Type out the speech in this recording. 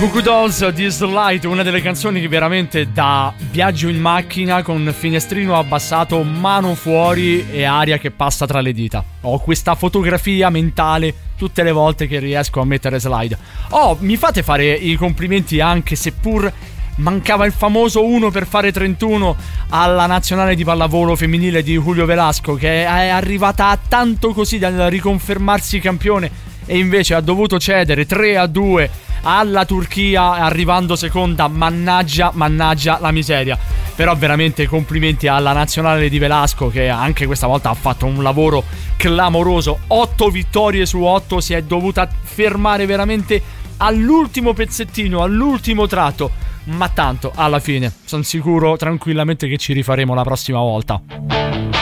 Goo Goo Dolls, This Light, una delle canzoni che veramente da viaggio in macchina con finestrino abbassato, mano fuori e aria che passa tra le dita. Ho questa fotografia mentale tutte le volte che riesco a mettere Slide. Mi fate fare i complimenti, anche seppur mancava il famoso 1 per fare 31 alla nazionale di pallavolo femminile di Julio Velasco, che è arrivata a tanto così da riconfermarsi campione e invece ha dovuto cedere 3-2 alla Turchia, arrivando seconda. Mannaggia la miseria. Però veramente complimenti alla nazionale di Velasco, che anche questa volta ha fatto un lavoro clamoroso. 8 vittorie su 8, si è dovuta fermare veramente all'ultimo pezzettino, all'ultimo tratto, ma tanto alla fine sono sicuro tranquillamente che ci rifaremo la prossima volta.